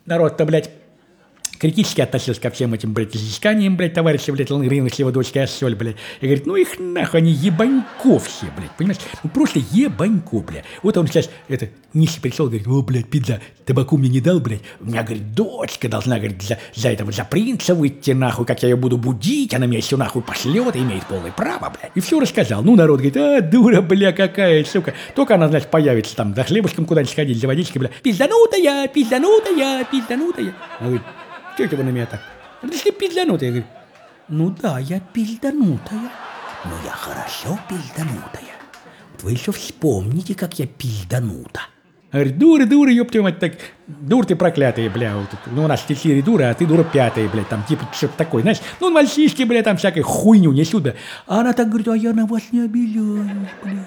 народ-то, блядь, критически относился ко всем этим, блядь, изысканиям, блядь, товарища, блядь, Лангрена с его дочкой Ассоль, блядь. И говорит, ну их нахуй, они ебанько все, блядь, понимаешь? Ну просто ебанько, блядь. Вот он сейчас, Нищий пришел, говорит, о, блядь, пизда, табаку мне не дал, блядь. У меня, говорит, дочка должна, говорит, за принца выйти, нахуй, как я ее буду будить, она меня все нахуй пошлет, имеет полное право, блядь. И все рассказал. Ну, народ говорит, а, дура, бля, какая, сука. Только она, значит, появится там, за хлебушком куда-нибудь сходить, за водичкой, бля. Пизданутая, пизданутая, пизданутая. Она говорит, что это вы на меня так? Если пизданутая, я говорю, ну да, я пизданутая, но я хорошо пизданутая. Вот вы еще вспомните, как я пизданута. Говорит, дура, ёб твою мать, так, дур ты проклятая, бля, вот, ну у нас 4 дуры, а ты дура 5-я, блядь, там типа что-то такое, знаешь, ну мальчишки, бля, там всякой хуйню несут, бля. А она так говорит, а я на вас не обижаюсь, бля.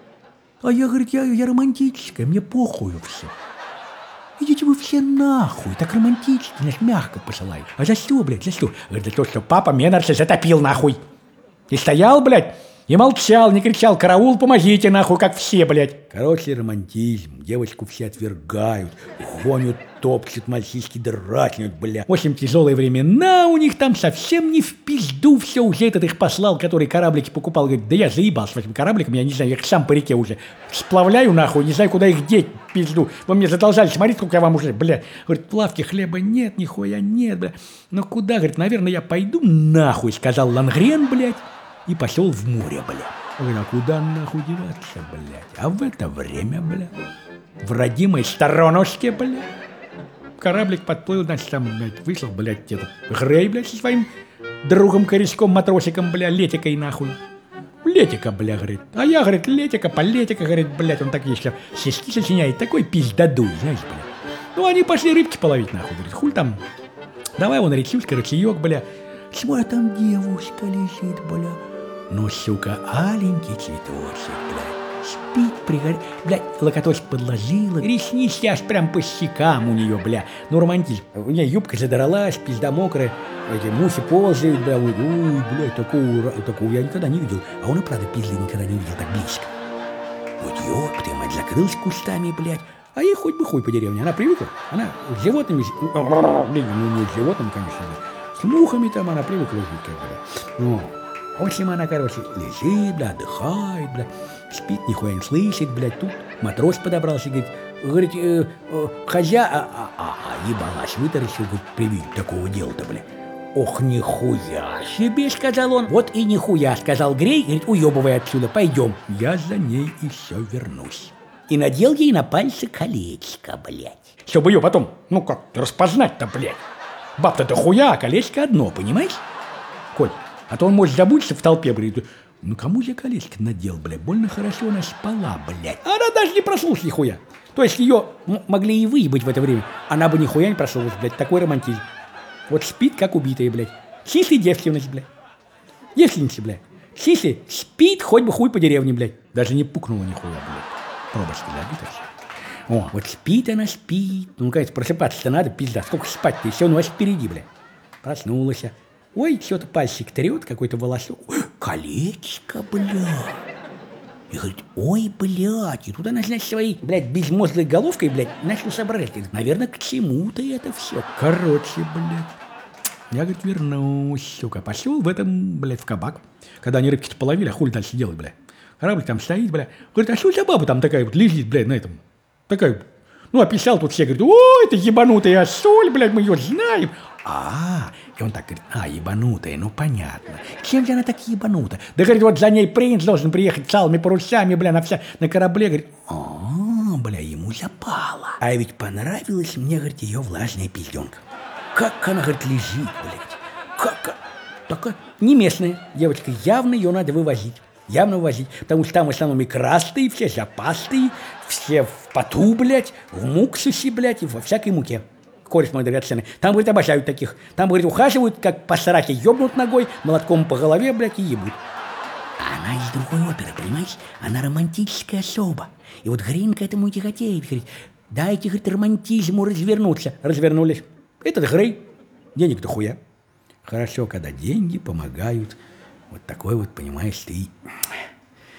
А я, говорит, я романтическая, мне похую все. Идите вы все нахуй, так романтически, знаешь, мягко посылай. А за что, блядь, за что? Говорит, за то, что папа Менарса затопил, нахуй. И стоял, блядь, и молчал, не кричал, караул, помогите, нахуй, как все, блядь. Короче, романтизм, девочку все отвергают, гонят, топчут, мальчишки драчнут, бля. В общем, тяжелые времена у них там совсем не в пизду все. Уже этот их послал, который кораблики покупал, говорит, да я заебался с этим корабликом, я не знаю, я их сам по реке уже сплавляю, нахуй, не знаю, куда их деть, пизду. Вы мне задолжали, смотрите, сколько я вам уже, бля. Говорит, в лавке хлеба нет, нихуя нет, бля. Ну куда, говорит, наверное, я пойду нахуй, сказал Лангрен, блядь. И пошел в море, бля. Говорю, а куда нахуй деваться, блядь? А в это время, бля, в родимой сторонушке, бля, кораблик подплыл, значит, там, блядь, вышел, блядь, этот Грей, блядь, со своим другом-корешком-матросиком, бля, Летикой, нахуй. Летика, бля, говорит. А я, говорит, Летика, политика, говорит, блядь, он так еще стишки сочиняет, такой пиздадуй, знаешь, бля. Ну, они пошли рыбки половить, нахуй, говорит, хуй там, давай вон речушка, ручеек, бля. Смотри, там девушка лежит, бля. Ну, сука, аленький цветочек, блядь, спит, пригорит, блядь, локоточек подложила, ресницы аж прям по щекам у нее, бля, ну, романтизм. У нее юбка задралась, пизда мокрая, эти мухи ползают, бля, ой, блядь, такого я никогда не видел, а он и правда пизды никогда не видел так близко. Вот ёб ты, мать, закрылась кустами, блядь, а ей хоть бы хуй по деревне, она привыкла, она с животными, блин, ну, не с животными, конечно, с мухами там она привыкла жить, как бы, ну. В общем, она, короче, лежит, бля, отдыхает, бля, спит, нихуя не слышит, блядь, тут матрос подобрался, говорит, ебалась, вытаращил, говорит, привет, такого дела-то, бля. Ох, нихуя себе, сказал он. Вот и нихуя, сказал Грей, говорит, уебывай отсюда, пойдем. Я за ней и все вернусь. И надел ей на пальцы колечко, блядь. Чтобы ее потом, ну как, распознать-то, блядь. Баб-то хуя, а колечко одно, понимаешь? Коль. А то он может забудется в толпе, блядь. Ну кому я колечко надел, блядь? Больно хорошо она спала, блядь. Она даже не проснулась нихуя. То есть ее могли и выебать в это время. Она бы нихуя не проснулась, блядь. Такой романтизм. Вот спит, как убитая, блядь. Сисли девственность, блядь. Девственница, блядь. Сисли спит, хоть бы хуй по деревне, блядь. Даже не пукнула нихуя, блядь. Пробочка, да, битая. О, вот спит она, спит. Ну, кажется, просыпаться-то надо, пизда. Сколько спать-то, еще ночь впереди, блядь. Проснулась. Ой, что-то пальчик трет, какой-то волосок. Колечко, блядь. И говорит, ой, блядь. И тут она, значит, своей, блядь, безмозглой головкой, блядь, начал соображать. Говорит, наверное, к чему-то это все. Короче, блядь. Я, говорит, вернусь, сука. Пошел в этом, блядь, в кабак. Когда они рыбки-то половили, а хули дальше делать, блядь. Корабль там стоит, блядь. Говорит, а что за баба там такая вот лежит, блядь, на этом? Такая, ну, описал тут все, говорит, ой, это ебанутая Ассоль, блядь, мы ее знаем. И он так говорит, ебанутая, ну понятно. Чем же она так ебанута? Да, говорит, вот за ней принц должен приехать с алыми парусами, бля, на корабле, говорит, бля, ему запало. А ведь понравилась мне, говорит, ее влажная пизденка. Как она, говорит, лежит, блядь. Как? Такая не местная девочка, явно ее надо вывозить. Явно вывозить, потому что там в основном и красные, все запастые, все в поту, блядь, в муксусе, блядь, и во всякой муке. Кореш мой драгоценный. Там, говорит, обожают таких. Там, говорит, ухаживают, как по сраке ёбнут ногой, молотком по голове, блядь, и ебут. А она из другой оперы, понимаешь? Она романтическая особа. И вот Грин к этому и тяготеет. Говорит, дайте, говорит, романтизму развернуться. Развернулись. Этот Грей. Денег-то хуя. Хорошо, когда деньги помогают. Вот такой вот, понимаешь, ты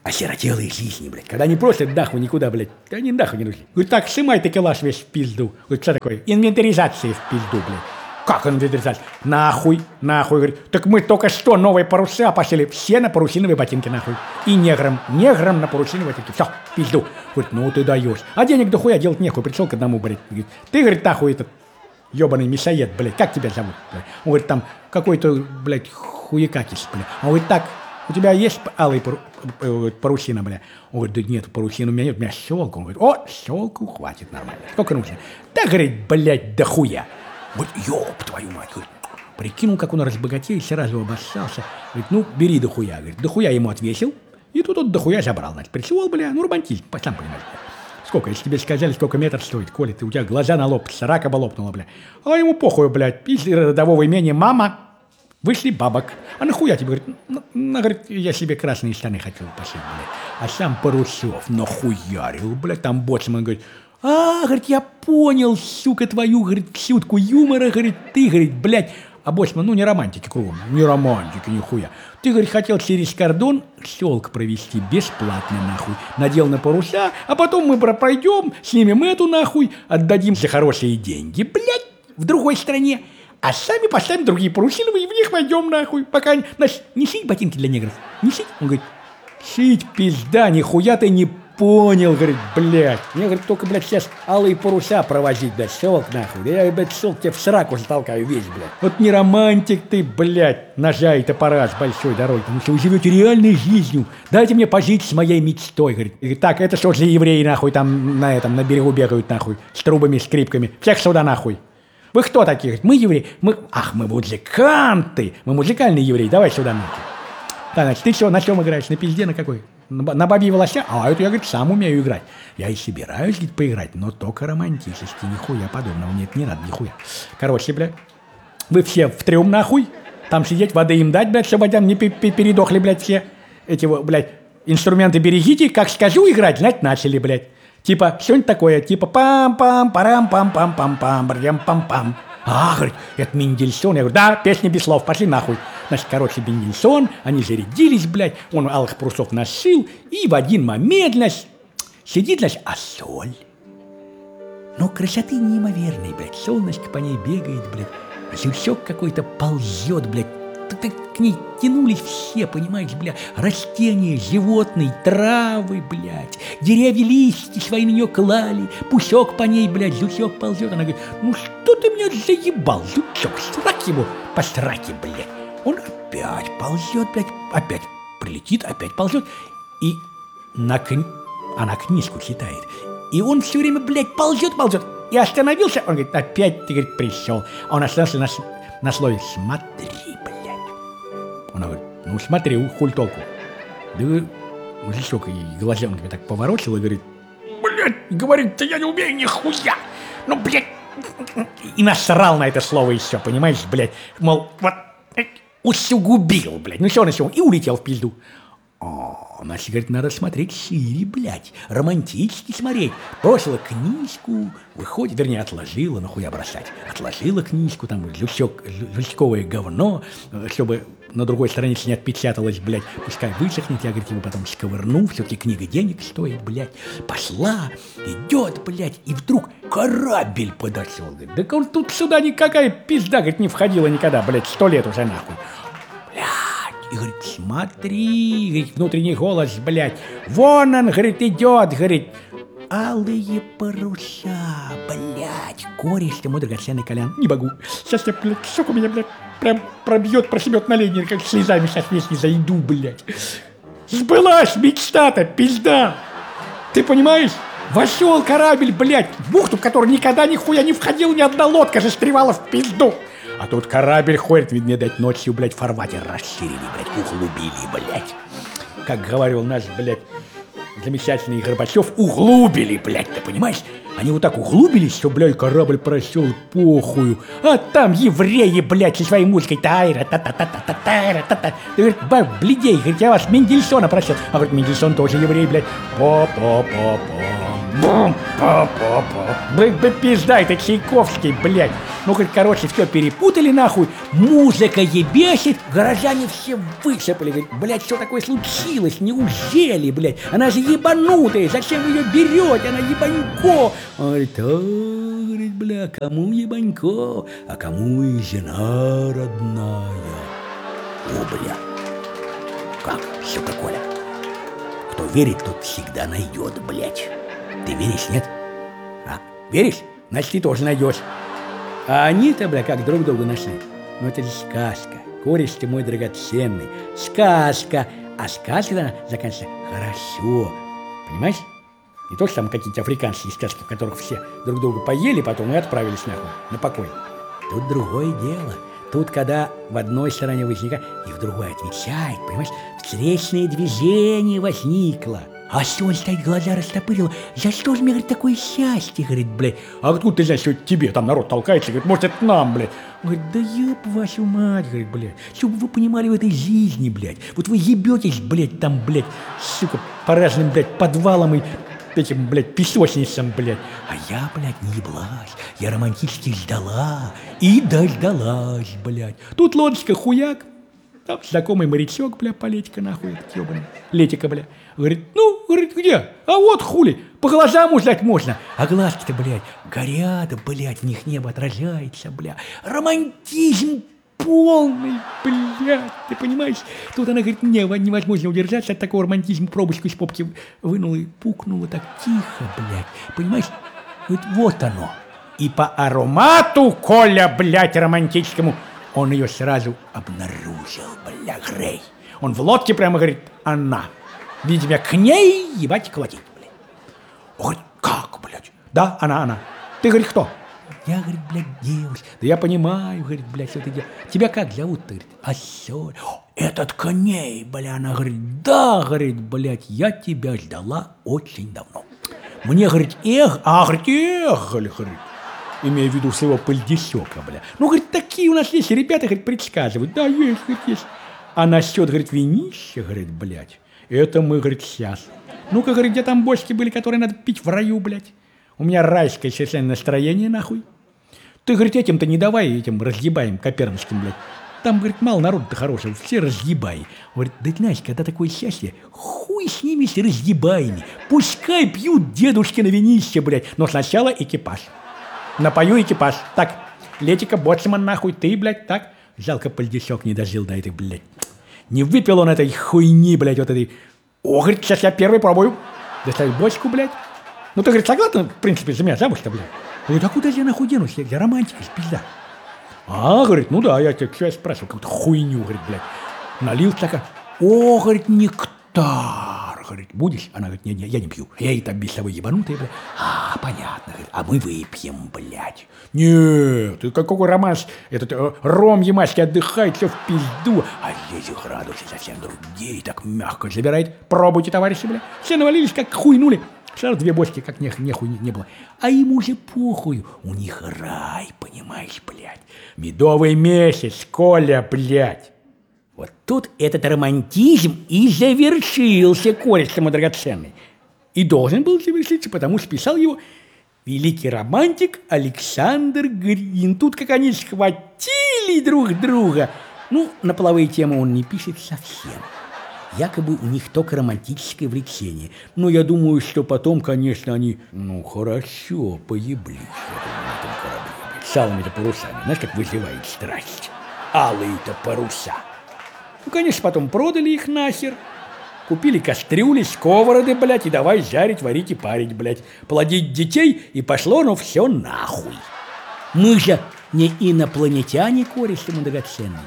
осиротелые жизни, блядь. Когда они просто нахуй никуда, блядь. Они нахуй не нужны. Говорит, так, снимай такелаж весь в пизду. Говорит, что такое? Инвентаризация в пизду, блядь. Как инвентаризация? Нахуй. Говорит, так мы только что новые паруса пошли. Все на парусиновые ботинки, нахуй. И неграм на парусиновые ботинки. Все, в пизду. Говорит, ну ты даешь. А денег дохуя делать нехуй. Пришел к одному, блядь. Говорит, ты, говорит, нахуй этот ебаный мясоед, блядь. Как тебя зовут? Блядь? Он говорит, там какой-то, блядь, хуякакис, блядь. Он говорит, так, у тебя есть алый парусина, бля? Он говорит, да нет, парусина у меня нет, у меня щелка. Он говорит, о, щелку хватит нормально. Сколько нужно? Да, говорит, блядь, дохуя. Говорит, ёб твою мать. Говорит, прикинул, как он разбогател, и сразу обоссался. Говорит, ну, бери дохуя. Говорит, дохуя ему отвесил, и тут он дохуя забрал. Значит, пришел, бля, ну, романтизм, сам понимаешь, бля. Сколько, если тебе сказали, сколько метр стоит, Коля, ты, у тебя глаза на лоб, рака бы лопнула, бля. А ему похуй, блядь, из родового имени мама. Вышли бабок. А нахуя тебе, говорит, говорит, я себе красные штаны хотел пошить, блядь. А сам Парусев нахуярил, блядь, там боцман, говорит, говорит, я понял, сука, твою, говорит, шутку юмора, говорит, ты, говорит, блядь, а боцман, ну, не романтики кругом, не романтики, нихуя. Ты, говорит, хотел через кордон щелк провести бесплатно, нахуй. Надел на паруса, а потом мы пройдем, снимем эту, нахуй, отдадим за хорошие деньги, блядь, в другой стране. А сами поставим другие парусины, и в них войдем, нахуй, пока... Значит, не шить ботинки для негров, не шить. Он говорит, шить, пизда, нихуя ты не понял, говорит, блядь. Мне, говорит, только, блядь, сейчас алые паруса провозить, блядь, щелк, нахуй. Да я, блядь, щелк тебе в сраку затолкаю весь, блядь. Вот не романтик ты, блядь, ножа и топора с большой дороги, потому что вы живете реальной жизнью. Дайте мне пожить с моей мечтой, говорит. И говорит, так, это что за евреи, нахуй, там, на берегу бегают, нахуй, с трубами, скрипками. Всех сюда, нахуй. Вы кто такие? Говорит, мы евреи. Мы музыканты. Мы музыкальные евреи. Давай сюда, нахуй. Да, значит, ты что, на чем играешь? На пизде, на какой? На бабьей волосе? А это я, говорит, сам умею играть. Я и собираюсь, говорит, поиграть, но только романтически, нихуя подобного. Мне это не надо, нихуя. Короче, блядь, вы все втроем, нахуй, там сидеть, воды им дать, блядь, чтобы там не передохли, блядь, все. Эти, блядь, инструменты берегите, как скажу играть, значит, начали, блядь. Типа, что-нибудь такое, типа пам-пам-парам-пам-пам-пам, брям-пам-пам. Говорит, это Мендельсон. Я говорю, да, песня без слов, пошли нахуй. Значит, короче, Мендельсон, они зарядились, блядь, он алых парусов нашил, и в один момент, значит, сидит, значит, а соль? Ну, красоты неимоверной, блядь, солнышко по ней бегает, блядь, жучок какой-то ползет, блядь, к ней тянулись все, понимаешь, бля, растения, животные, травы, блядь, деревья, листья свои на нее клали, пусек по ней, блядь, жучок ползет. Она говорит, ну что ты меня заебал, жучок, срак его по сраке, блядь. Он опять ползет, блядь, опять прилетит, опять ползет, и она книжку читает. И он все время, блядь, ползет, и остановился. Он говорит, опять ты, говорит, пришел. А он остановился на слове «смотри». Она говорит, ну смотри, хуль толку. Да мужичок и глазенками так поворочил и говорит, блядь, говорит, да я не умею нихуя. Ну, блядь, и насрал на это слово еще, понимаешь, блядь. Мол, вот, усугубил, блядь. Ну что на сегодня? И улетел в пизду. Значит, говорит, надо смотреть шире, блядь, романтически смотреть. Бросила книжку, выходит, вернее, отложила, нахуя бросать. Отложила книжку, там, жучковое говно, чтобы на другой странице не отпечаталось, блядь, пускай высохнет, я, говорит, его потом сковырну, все-таки книга денег стоит, блядь. Пошла, идет, блядь, и вдруг корабль подошел, говорит, да он тут сюда никакая пизда, говорит, не входила никогда, блядь, 100 лет уже, нахуй. И говорит, смотри, говорит, внутренний голос, блядь, вон он, говорит, идет, говорит, алые паруса, блядь, кореш ты мой драгоценный Колян, не могу, сейчас я, блядь, сука, меня, блядь, прям пробьет на линии, как слезами сейчас весь не зайду, блядь. Сбылась мечта-то, пизда, ты понимаешь? Вошел корабль, блядь, в бухту, в которую никогда нихуя не входил, ни одна лодка застревала в пизду. А тут корабль ходит, видно, дать ночью, блядь, фарватер расширили, блядь, углубили, блядь. Как говорил наш, блядь, замечательный Горбачев, углубили, блядь, ты понимаешь? Они вот так углубились, что, блядь, корабль просел похую. А там евреи, блядь, со своей музыкой тайра та та та та та тайра та та. Ты говорит, баб, блядей, говорит, я вас Мендельсона просил. А говорит, Мендельсон тоже еврей, блядь. По-по-по-по. Бум, пизда, это Чайковский, блядь. Ну, короче, все перепутали нахуй. Музыка ебесит, горожане все высыпали. Говорит, блядь, что такое случилось? Неужели, блядь? Она же ебанутая, зачем вы ее берете? Она ебанько. Он говорит, говорит, бля, кому ебанько, а кому и жена родная. О, бля, как, сука, Коля? Кто верит, тот всегда найдет, блядь. Ты веришь, нет? А, веришь? Значит, ты тоже найдешь. А они-то, бля, как друг друга нашли. Ну, это же сказка. Кореш ты мой драгоценный. Сказка. А сказка, она заканчивается хорошо. Понимаешь? Не то, что там какие-то африканские сказки, в которых все друг друга поели, потом и отправились нахуй на покой. Тут другое дело. Тут, когда в одной стороне возникает, и в другой отвечает, понимаешь? Встречное движение возникло. А что он стоит, глаза растопырил? За что же мне, говорит, такое счастье, говорит, блядь? А откуда ты знаешь, что тебе там народ толкается? Говорит, может, это нам, блядь? Он говорит, да еб вашу мать, говорит, блядь. Чтобы вы понимали в этой жизни, блядь. Вот вы ебетесь, блядь, там, блядь, сука, по разным, блядь, подвалам и этим, блядь, песочницам, блядь. А я, блядь, не еблась. Я романтически ждала. И дождалась, блядь. Тут лодочка хуяк. Там знакомый морячок, бля, Полетика, нахуй, этот ебаный. Летика, бля. Говорит, ну, говорит, где? А вот хули, по глазам узнать можно. А глазки-то, блядь, горят, блядь, в них небо отражается, бля. Романтизм полный, блядь, ты понимаешь? Тут она говорит, невозможно удержаться от такого романтизма. Пробочку из попки вынула и пукнула так тихо, блядь. Понимаешь? Говорит, вот оно. И по аромату, Коля, блядь, романтическому, он ее сразу обнаружил, бля, Грей. Он в лодке прямо говорит, она. Видимо, к ней ебать колотить, блядь. Ой, как, блядь? Да, она. Ты, говорит, кто? Я, говорит, блядь, девушка. Да я понимаю, говорит, блядь, что ты делаешь. Тебя как зовут, ты, говорит? Ассоль. Этот к ней, бля, она говорит, да, говорит, блядь, я тебя ждала очень давно. Мне, говорит, говорит, имея в виду своего пальдисёка, бля. Ну, говорит, такие у нас есть ребята, говорит, предсказывают. Да, есть, говорит, есть. А насчет, говорит, винища, говорит, блядь, это мы, говорит, сейчас. Ну-ка, говорит, где там бочки были, которые надо пить в раю, блядь? У меня райское совершенно настроение, нахуй. Ты, говорит, этим-то не давай, этим разъебаем копернским, блядь. Там, говорит, мало народу-то хорошего, все разъебай. Говорит, да знаешь, когда такое счастье, хуй с ними, с разъебаями. Пускай пьют дедушкино винище, блядь, но сначала экипаж. Напою экипаж. Так, Летика, боцман, нахуй, ты, блядь, так. Жалко, пальдисёк не дожил до этой, блядь. Не выпил он этой хуйни, блядь, вот этой. О, говорит, сейчас я первый пробую. Доставить бочку, блядь. Ну, ты, говорит, согласна, в принципе, за меня замуж-то, блядь? Говорит, а куда я нахуй денусь? Я романтика, пизда. А, говорит, ну да, я тебя что я спрашивал, какую-то хуйню, говорит, блядь. Налил такая. О, говорит, нектар. Говорит, будешь? Она говорит, не, я не пью. Я и так без собой ебанутая, блядь. А, понятно, говорит, а мы выпьем, блядь. Нет, какой романс, этот ром ямайский отдыхает, все в пизду. А здесь градусы совсем другие, так мягко забирает. Пробуйте, товарищи, блядь. Все навалились, как хуйнули. Сразу две бочки, как нехуй не было. А ему уже похуй. У них рай, понимаешь, блядь. Медовый месяц, Коля, блядь. Вот тут этот романтизм и завершился, кореш самый драгоценный. И должен был завершиться, потому что писал его великий романтик Александр Грин. Тут как они схватили друг друга. Ну, на половые темы он не пишет совсем. Якобы у них только романтическое влечение. Но я думаю, что потом, конечно, они, ну, хорошо поеблись на этом корабле. С алыми-то парусами. Знаешь, как вызывает страсть? Алые-то паруса. Ну, конечно, потом продали их нахер. Купили кастрюли, сковороды, блядь, и давай жарить, варить и парить, блядь. Плодить детей, и пошло, ну, все нахуй. Мы же не инопланетяне, кореш ему драгоценный.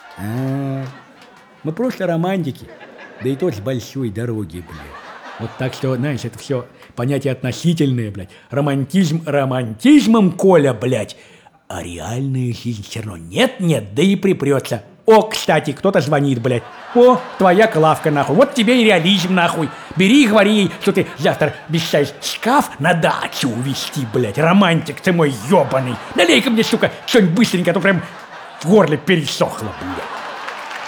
Мы просто романтики. Да и то с большой дороги, блядь. Вот так что, знаешь, это все понятие относительное, блядь. Романтизм романтизмом, Коля, блядь. А реальная жизнь все равно нет, да и припрется. О, кстати, кто-то звонит, блядь. О, твоя Клавка, нахуй. Вот тебе и реализм, нахуй. Бери и говори ей, что ты завтра обещаешь шкаф на дачу увезти, блядь. Романтик ты мой ебаный. Налей-ка мне, сука, что-нибудь быстренько, а то прям в горле пересохло, блядь.